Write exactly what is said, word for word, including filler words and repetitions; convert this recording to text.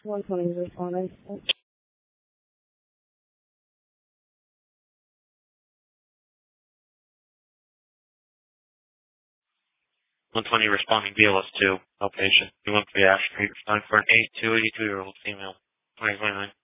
one twenty is responding. one twenty responding B L S two, outpatient. New Montreal Street, responding for an eighty-two, eighty-two-year-old female, twenty twenty-nine.